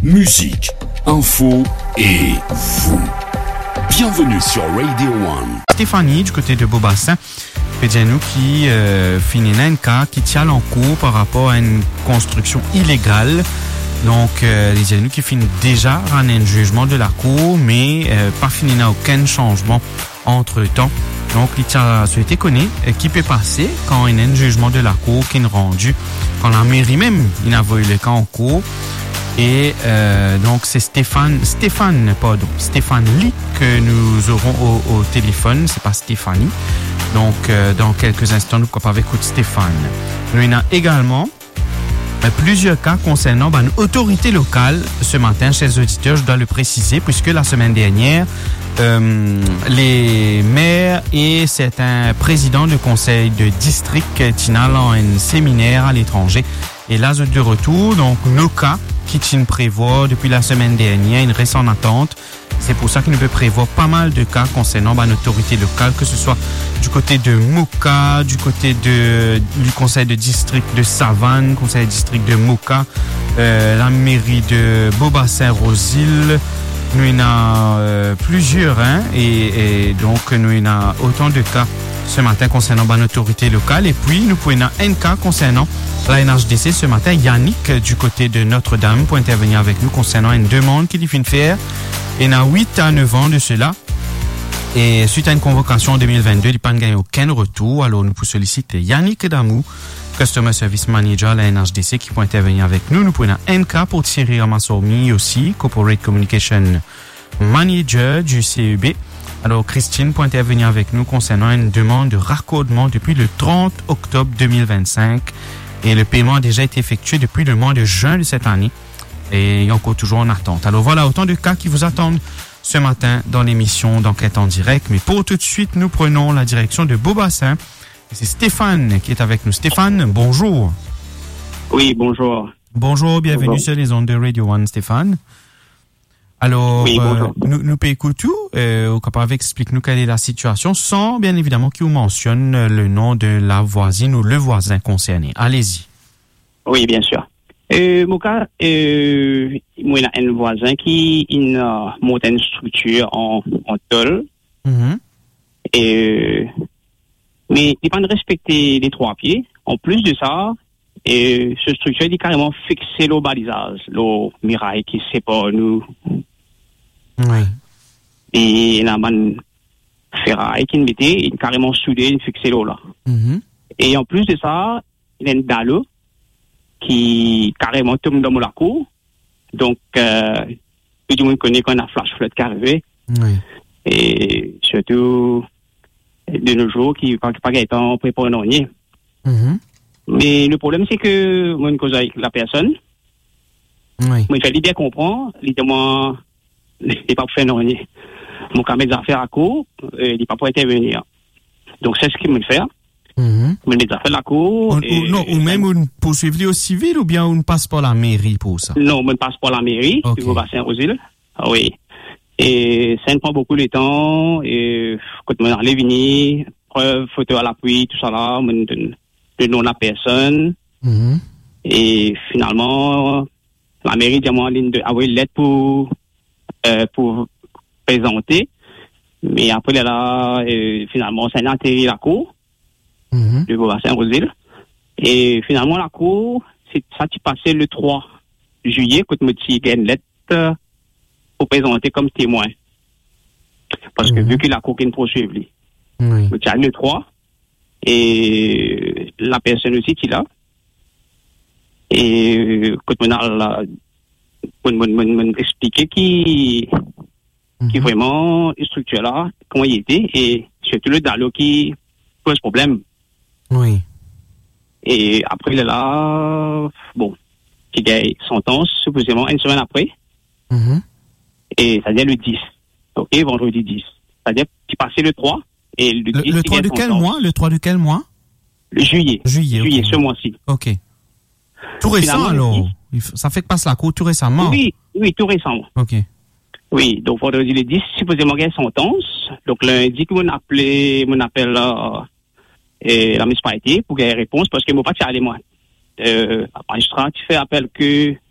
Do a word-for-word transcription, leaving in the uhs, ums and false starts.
musique, info et vous. Bienvenue sur Radio One. Stéphanie, du côté de Beaubassin, peut dire nous qui euh, finit un cas qui tient en cours par rapport à une construction illégale. Donc, euh, les nous qui finissent déjà en un jugement de la cour, mais euh, pas fini n'a aucun changement entre-temps. Donc, il a souhaité connaître euh, qui peut passer quand il y a un jugement de la cour qui est rendu, quand la mairie même, il a voulu le cas en cours. Et euh, donc, c'est Stéphane, Stéphane, pardon, Stéphane Lee que nous aurons au, au téléphone, c'est pas Stéphanie. Donc, euh, dans quelques instants, nous pourquoi pas avec Stéphane. Nous avons également euh, plusieurs cas concernant ben, une autorité locale ce matin, chers auditeurs, je dois le préciser, puisque la semaine dernière, euh, les maires et certains présidents de conseil de district tinal en un séminaire à l'étranger. Et là, de retour, donc nos cas qui nous prévoit depuis la semaine dernière, une récente attente. C'est pour ça qu'il nous peut prévoir pas mal de cas concernant ben, l'autorité locale, que ce soit du côté de Moka, du côté de, du conseil de district de Savane, conseil de district de Moka, euh, la mairie de Beaubassin-Rosil. Nous en avons euh, plusieurs, hein, et, et donc nous en avons autant de cas ce matin concernant ben, l'autorité locale. Et puis, nous pouvons avoir un cas concernant la N H D C ce matin. Yannick, du côté de Notre-Dame, pour intervenir avec nous concernant une demande qu'il vient de faire. Il y a huit à neuf ans de cela. Et suite à une convocation en deux mille vingt-deux, il n'a pas gagné aucun retour. Alors, nous pouvons solliciter Yannick Damou, Customer Service Manager à la N H D C, qui peut intervenir avec nous. Nous pouvons avoir un cas pour Thierry Ramassourmi aussi, Corporate Communication Manager du C E B. Alors, Christine peut intervenir avec nous concernant une demande de raccordement depuis le trente octobre deux mille vingt-cinq. Et le paiement a déjà été effectué depuis le mois de juin de cette année. Et il est encore toujours en attente. Alors voilà, autant de cas qui vous attendent ce matin dans l'émission d'Enquête en direct. Mais pour tout de suite, nous prenons la direction de Beaubassin. Et c'est Stéphane qui est avec nous. Stéphane, bonjour. Oui, bonjour. Bonjour, bienvenue bonjour. sur les ondes de Radio One, Stéphane. Alors, oui, euh, nous, nous peut écouter, euh, au capable explique-nous quelle est la situation, sans bien évidemment qu'il vous mentionne le nom de la voisine ou le voisin concerné. Allez-y. Oui, bien sûr. Euh, mon cas, euh, moi, il y a un voisin qui il, euh, monte une structure en, en tôle. Mm-hmm. Et, mais il ne pas respecter les trois pieds. En plus de ça, et ce structure il est carrément fixé le balisage, le mirail qui sépare nous. Oui. Et il y a une ferraille qui mettait, il est carrément soudé, il fixé l'eau là. Mm-hmm. Et en plus de ça, il y a une dalle qui carrément tombe dans la cour. Donc, euh, tout le monde connaît qu'on a flash flood qui est arrivé. Oui. Et surtout, de nos jours, qui ne pas être préparé non rien. Mm-hmm. Mais le problème, c'est que moi, je cause avec la personne. Oui. Moi, je fais bien comprendre, il moi, il n'est pas pour faire non rien. Mon caméra des affaires à court, il n'est pas pour intervenir. Donc, c'est ce qu'il me fait. Mm-hmm. Mais les affaires à la cour. Ou, ou, non, ou même une poursuivre au civil ou bien on passe par la mairie pour ça? Non, on passe par la mairie, okay. du Beaubassin-Rosil. Ah oui. Et ça ne prend beaucoup de temps, et quand on allait venir, preuve, photo à l'appui, tout ça là, on donne le nom de la personne. Mm-hmm. Et finalement, la mairie dit à moi d'avoir une lettre pour, euh, pour présenter. Mais après là, euh, finalement, ça a atterri la cour. Mm-hmm. De Beaubassin-Rosil. Et finalement, la cour, c'est ça qui passait le trois juillet, quand je me dis qu'il y a une lettre pour présenter comme témoin. Parce que mm-hmm. vu que la cour qui ne poursuit, oui. Je le trois, et la personne aussi qui est là. Et quand on a expliqué qui, mm-hmm. qui vraiment structure là, comment il était, et surtout le dalo qui pose problème. Oui. Et après, il est là, bon, qui gagne sentence, supposément, une semaine après. Mm-hmm. Et c'est-à-dire le dix. Ok, vendredi dix. C'est-à-dire qu'il passait le trois. Et le, le, dix, le trois de quel mois? Le trois de quel mois? Le juillet. Juillet, Juillet, okay. ce mois-ci. Ok. Tout récent, alors? Ça fait que passe la cour tout récemment? Oui, oui, tout récemment. Ok. Oui, donc vendredi le dix, supposément, il y a une sentence. Donc lundi, qu'on appelé, mon appel là, et la municipalité pour qu'il y ait réponse, parce que moi, pas aller moi. Euh, magistrat, tu fais appel que